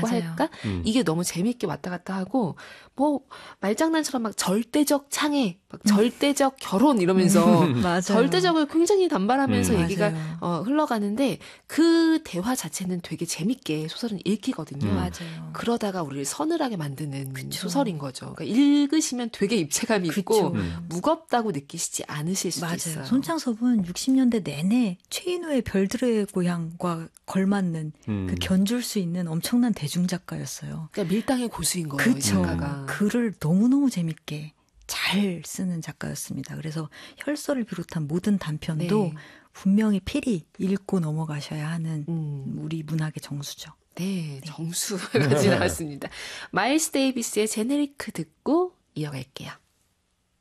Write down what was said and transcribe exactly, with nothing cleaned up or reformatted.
맞아요. 할까? 음. 이게 너무 재밌게 왔다 갔다 하고 뭐 말장난처럼 막 절대적 창애, 막 절대적 결혼 이러면서 맞아요. 절대적을 굉장히 남발하면서 음. 얘기가 맞아요. 어, 흘러가는데 그 대화 자체는 되게 재밌게 소설은 읽히거든요. 음. 맞아요. 그러다가 우리를 서늘하게 만드는 그쵸. 소설인 거죠. 그러니까 읽으시면 되게 입체감이 있고 그쵸. 음. 무겁다고 느끼시지 않으실 수도 맞아요. 있어요. 손창섭은 육십 년대 내내 최인호의 별들의 고향과 걸맞는 음. 그 견줄 수 있는 엄청난 대중작가였어요. 그러니까 밀당의 고수인 거예요. 이 그쵸. 작가가. 글을 너무너무 재밌게 잘 쓰는 작가였습니다. 그래서 혈서를 비롯한 모든 단편도 네. 분명히 필히 읽고 넘어가셔야 하는 음. 우리 문학의 정수죠. 네, 정수까지 나왔습니다. 마일스 데이비스의 제네리크 듣고 이어갈게요.